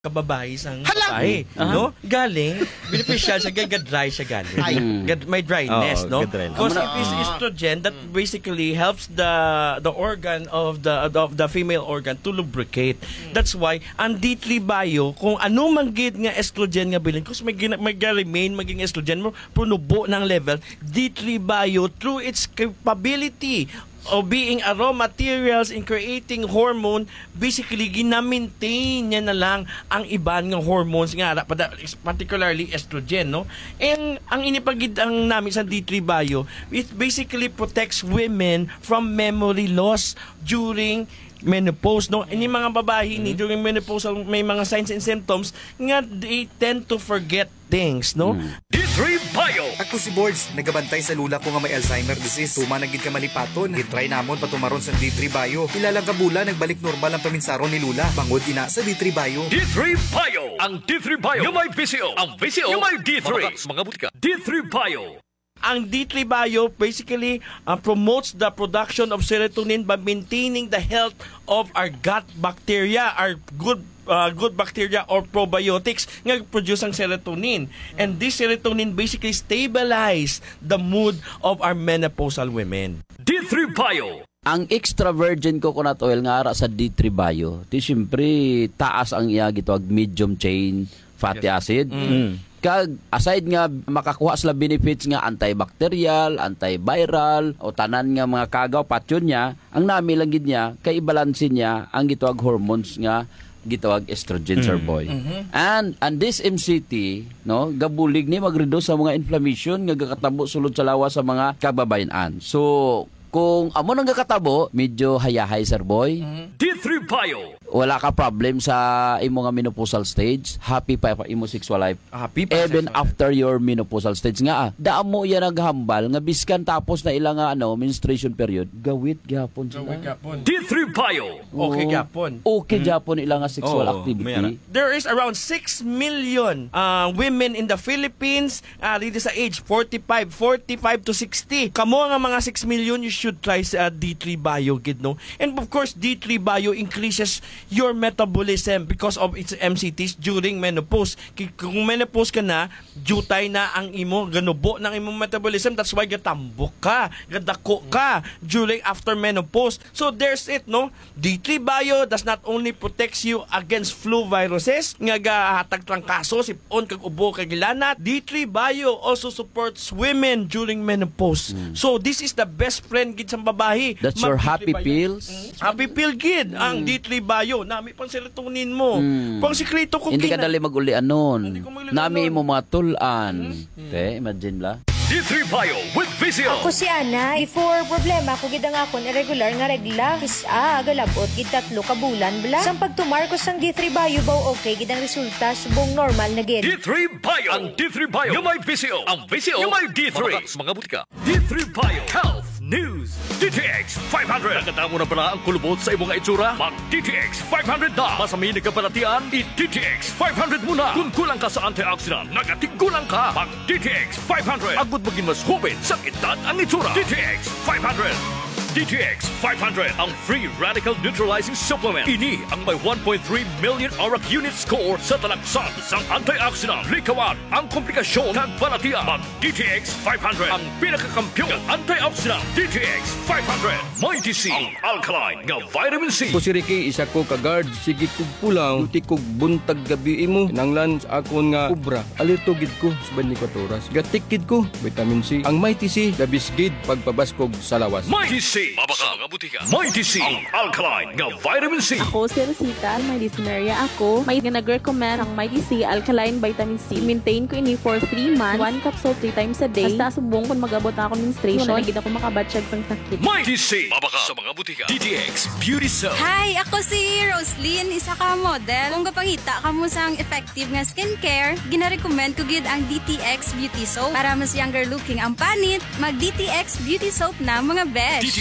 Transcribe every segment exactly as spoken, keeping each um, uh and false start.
kababae sang Hala! babae, Uh-huh. no? Galing, beneficial siya, gad dry siya galing. Ay. Gad, may dryness, Oo, no? gad dry. Because Amo it is estrogen that basically helps the the organ of the of the female organ to lubricate. That's why ang D three bio, kung ano man gid nga estrogen nga bilin, kasi may gina- may remain maging estrogen mo, punubo ng level, D three bio through its capability of being a raw materials in creating hormone, basically gina-maintain niya na lang ang iban ng hormones nga, particularly estrogen, no? And ang inipagid ang namin sa D three bio, it basically protects women from memory loss during menopause, no? Ini mga babae ni during menopause may mga signs and symptoms nga they tend to forget things, no? D three Bio. Ako si Boards, nagabantay sa lula ko nga may Alzheimer disease. Tuma nagid ka malipaton. Gitry namon patumaron sa D three Bio. Ilalang kabula nagbalik normal ang paminsaron ni Lula. Bangod ina sa D three Bio. D three Bio. Ang D three Bio yung may V C O. Ang V C O yung may D three. Mga butika. D three Bio. Ang D three bio basically uh, promotes the production of serotonin by maintaining the health of our gut bacteria, our good uh, good bacteria or probiotics nga produce ang serotonin. And this serotonin basically stabilize the mood of our menopausal women. D three Bio. Ang extra virgin coconut oil nga ara sa D three bio, di siyempre taas ang iya gitawag medium chain fatty acid. Mm. Kag aside nga makakuha sila benefits nga antibacterial, antiviral o tanan nga mga kagaw patyon niya, ang nami lang gid niya kay ibalansin niya ang gitawag hormones nga gitawag estrogen, sir boy. Mm-hmm. And and this M C T, no, gabulig ni mag-reduce sa mga inflammation nga gakatabo sulod sa lawas sa mga kababayan-an. So kung amo nang gakatabo, medyo hayahay, sir boy. Mm-hmm. D three Bio. Wala ka problem sa imo nga menopausal stage, happy pa pa imo sexual life. Happy pa Even sexual after your menopausal stage nga, ah, daamo yan naghambal nga biskan tapos na ilang nga ano menstruation period, gawit gyapon sila. D three Bio. Okay, Oo. gyapon. Okay gyapon ilang nga sexual Oo, activity. There is around six million uh, women in the Philippines uh, dito sa age forty-five, forty-five to sixty. Kamo nga mga six million, you should try sa uh, D three bio gid, no? And of course, D three bio increases your metabolism because of its M C Ts during menopause. Kung menopause ka na, jutay na ang imo, ganubo ng imong metabolism. That's why gatambok ka, gadako ka during after menopause. So there's it, no? D three bio does not only protects you against flu viruses, nga gahatag trangkaso, sipon, kag ubo, kag ilanat. D three bio also supports women during menopause. Mm. So this is the best friend gid sa babae. That's your Mag- happy bio. pills. Mm. Happy pill gid ang D three bio. Nami pang serotonin mo. Mm. Pang sikreto ko Hindi ka kina- dali mag-ulian nun. Hindi ko mag-ulian Nami nun. mo mga tulan. Okay, imagine la. D three Bio with V C O. Ako si Ana, before problema ko gid ang akon irregular nga regla. Is a galabot gid tatlo ka bulan bla. Sang pagtumar ko sang D three bio baw okay gid ang resulta subong normal na gid. D three Bio. Ang D three Bio yung may V C O. Ang V C O yung may D three. Mga butika. D three Bio Health News. D T X five hundred. Nakatamo na pala ang kulubot sa imong itsura? Mag D T X five hundred na. Masamay na kabalatian, i-D T X five hundred muna. Kung kulang ka sa antioxidant, nagatigkulang ka. Mag D T X five hundred. Agud maging mas hubin sa kitad ang itsura. D T X five hundred. D T X five hundred, ang free radical neutralizing supplement. Ini ang may one point three million O R A C unit score sa talagsan sang antioxidant. Likawan ang komplikasyon ng balatian. Mag D T X five hundred, ang pinakakampyon ng antioxidant. D T X five hundred. May D C, ang alkaline nga vitamin C. Ko si Ricky, isa ko ka-guard. Sige kog pulang, duty kog buntag gabi imo. Kinanglan sa akon nga ubra. Alerto gid ko sa twenty-four oras. Gatikid ko, vitamin C. Ang May T C, labis gid pagpabaskog sa lawas. May D C, mabaka mga butika. May D C, ang alkaline nga vitamin C. Ako si Rosita, may dysmenorrhea ako. May nag-recommend ang may D C Alkaline Vitamin C. Maintain ko ini for three months. One capsule three times a day. Basta subong kung mag-abot na ako ng menstruation. Wala na ako makabatsyag ng sakit. May D C, mabaka sa mga butika. D T X Beauty Soap. Hi, ako si Roslyn, isa ka model. Kung kapangita ka mo sang effective nga skincare, gina-recommend ko gid ang D T X Beauty Soap. Para mas younger looking ang panit, mag D T X Beauty Soap na mga besh. D T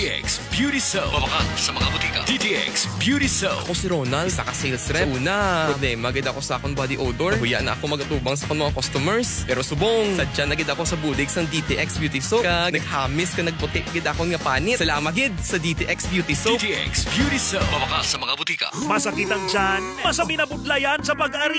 X Beauty Soap. Mabakan sa mga butika. D T X Beauty Soap. Ako si Ronald, isa ka sales rep. So, una, problema, gid ako sa akong body odor. Huya na ako magatubang sa akong mga customers. Pero subong, sadya na gid ako sa bulig sa D T X Beauty Soap. Kag naghamis ka nagputi gid ako nga panit. Salamat gid sa D T X Beauty Soap. D T X Beauty Soap. Mabakan sa mga butika. Masakit ang tiyan, masabi na budlayan sa pag-ari.